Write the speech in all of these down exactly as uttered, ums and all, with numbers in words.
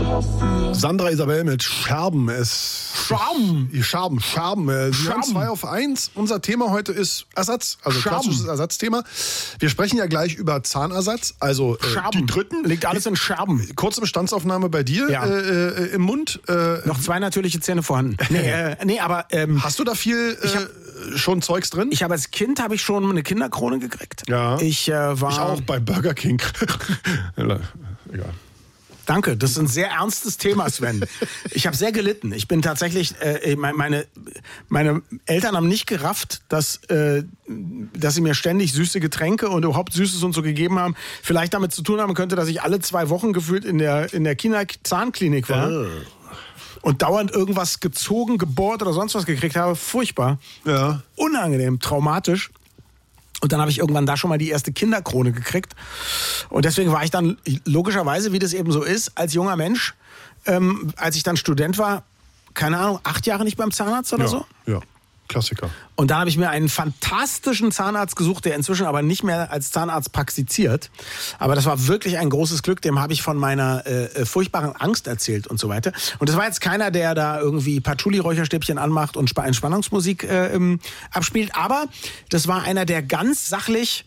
Sandra Isabel mit Scherben. Es Scherben. Scherben, Scherben. Sie Scherben. haben zwei auf eins. Unser Thema heute ist Ersatz, also Scherben. klassisches Ersatzthema. Wir sprechen ja gleich über Zahnersatz, also äh, Scherben. die dritten. Liegt alles in Scherben. Kurze Bestandsaufnahme bei dir Ja. äh, äh, im Mund. Äh, Noch zwei natürliche Zähne vorhanden. Nee, äh, nee aber ähm, Hast du da viel äh, Ich hab- schon Zeugs drin? ich habe als Kind habe ich schon eine Kinderkrone gekriegt. Ja. Ich äh, war Ich auch bei Burger King. Egal. Danke, das ist ein sehr ernstes Thema, Sven. Ich habe sehr gelitten. Ich bin tatsächlich, äh, meine, meine Eltern haben nicht gerafft, dass, äh, dass sie mir ständig süße Getränke und überhaupt Süßes und so gegeben haben. Vielleicht damit zu tun haben könnte, dass ich alle zwei Wochen gefühlt in der, in der China-Zahnklinik war. Oh. Und dauernd irgendwas gezogen, gebohrt oder sonst was gekriegt habe. Furchtbar. Ja. Unangenehm, traumatisch. Und dann habe ich irgendwann da schon mal die erste Kinderkrone gekriegt. Und deswegen war ich dann logischerweise, wie das eben so ist, als junger Mensch, ähm, als ich dann Student war, keine Ahnung, acht Jahre nicht beim Zahnarzt oder Ja, so. ja, Klassiker. Und dann habe ich mir einen fantastischen Zahnarzt gesucht, der inzwischen aber nicht mehr als Zahnarzt praktiziert. Aber das war wirklich ein großes Glück. Dem habe ich von meiner äh, furchtbaren Angst erzählt und so weiter. Und das war jetzt keiner, der da irgendwie Patchouli-Räucherstäbchen anmacht und Sp- Entspannungsmusik äh, ähm, abspielt. Aber das war einer, der ganz sachlich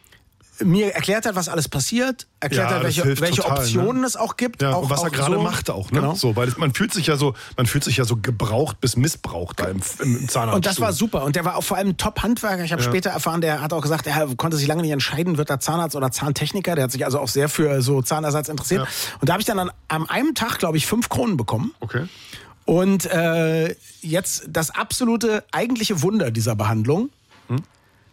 mir erklärt hat, was alles passiert, erklärt Ja, hat, das welche, hilft welche total, Optionen ne? es auch gibt. Ja, auch, und was auch er gerade so. macht auch, ne? Genau. So, weil man fühlt sich ja so, man fühlt sich ja so gebraucht bis missbraucht da im, im Zahnarzt. Und das war super. Und der war auch vor allem ein Top-Handwerker. Ich habe Ja. später erfahren, der hat auch gesagt, er konnte sich lange nicht entscheiden, wird er Zahnarzt oder Zahntechniker. Der hat sich also auch sehr für so Zahnersatz interessiert. Ja. Und da habe ich dann an, an einem Tag, glaube ich, fünf Kronen bekommen. Okay. Und äh, jetzt das absolute eigentliche Wunder dieser Behandlung. Hm?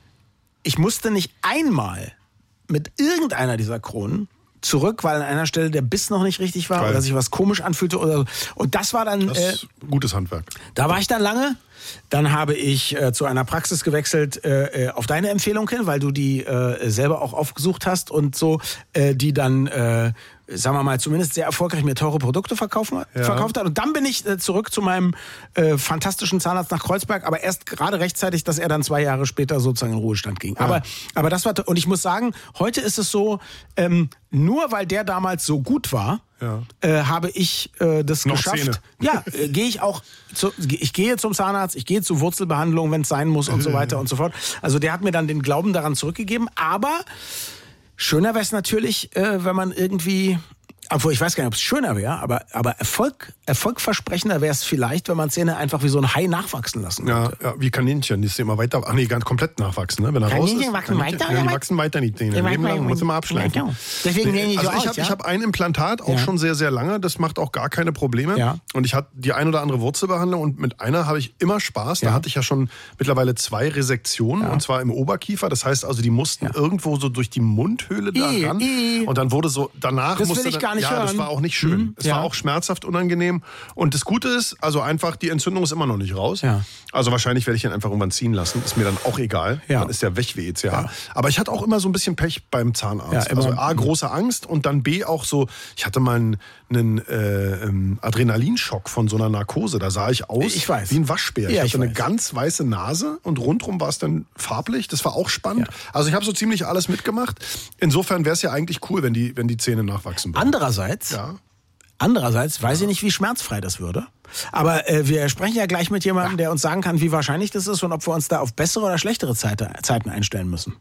Ich musste nicht einmal mit irgendeiner dieser Kronen zurück, weil an einer Stelle der Biss noch nicht richtig war Geil. oder sich was komisch anfühlte oder so. Und das war dann... Das Äh, ist gutes Handwerk. da war ich dann lange. Dann habe ich äh, zu einer Praxis gewechselt, äh, äh, auf deine Empfehlung hin, weil du die äh, selber auch aufgesucht hast und so, äh, die dann, äh, sagen wir mal, zumindest sehr erfolgreich mir teure Produkte verkaufen, Ja. verkauft hat. Und dann bin ich äh, zurück zu meinem äh, fantastischen Zahnarzt nach Kreuzberg, aber erst gerade rechtzeitig, dass er dann zwei Jahre später sozusagen in Ruhestand ging. Ja. Aber, aber das war, und ich muss sagen, heute ist es so, ähm, nur weil der damals so gut war, Ja. äh, habe ich äh, das Noch geschafft. Zähne. Ja, äh, gehe ich auch, zu, ich gehe zum Zahnarzt, ich gehe zu Wurzelbehandlung, wenn es sein muss und so weiter und so fort. Also der hat mir dann den Glauben daran zurückgegeben. Aber schöner wäre es natürlich, äh, wenn man irgendwie, obwohl ich weiß gar nicht, ob es schöner wäre, aber, aber Erfolg, erfolgversprechender wäre es vielleicht, wenn man Zähne einfach wie so ein Hai nachwachsen lassen Ja, könnte. ja, wie Kaninchen, die ist immer weiter, ach nee, ganz komplett nachwachsen, ne? Wenn er raus Kaninchen ist. wachsen weiter, Ja, die oder? wachsen weiter nicht. Den Ja, Leben lang manchmal- muss immer abschleifen. Ja, Deswegen sehen die also so ich aus, habe ja? ich hab ein Implantat, auch Ja. schon sehr, sehr lange. Das macht auch gar keine Probleme. Ja. Und ich hatte die ein oder andere Wurzelbehandlung und mit einer habe ich immer Spaß. Da Ja. hatte ich ja schon mittlerweile zwei Resektionen Ja. und zwar im Oberkiefer. Das heißt also, die mussten Ja. irgendwo so durch die Mundhöhle da I, ran. I. Und dann wurde so, danach Das will musste ich dann, gar nicht ja, hören. das war auch nicht schön. Mhm. Es Ja. war auch schmerzhaft unangenehm. Und das Gute ist, also einfach, die Entzündung ist immer noch nicht raus. Ja. Also wahrscheinlich werde ich ihn einfach irgendwann ziehen lassen. Ist mir dann auch egal. Ja. Dann ist der weg wie E C H. Ja. Aber ich hatte auch immer so ein bisschen Pech beim Zahnarzt. Ja, immer. also A, große Angst und dann B, auch so, ich hatte mal einen, einen äh, ähm, Adrenalinschock von so einer Narkose. Da sah ich aus Ich weiß. wie ein Waschbär. Ja, ich ich hatte eine weiß. ganz weiße Nase und rundrum war es dann farblich. Das war auch spannend. Ja. Also ich habe so ziemlich alles mitgemacht. Insofern wäre es ja eigentlich cool, wenn die, wenn die Zähne nachwachsen würden. Andererseits, Ja. Andererseits weiß ich nicht, wie schmerzfrei das würde. Aber äh, wir sprechen ja gleich mit jemandem, der uns sagen kann, wie wahrscheinlich das ist und ob wir uns da auf bessere oder schlechtere Zeite, Zeiten einstellen müssen.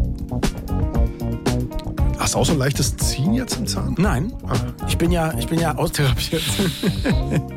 Hast du auch so ein leichtes Ziehen jetzt im Zahn? Nein, ich bin ja, ich bin ja austherapiert.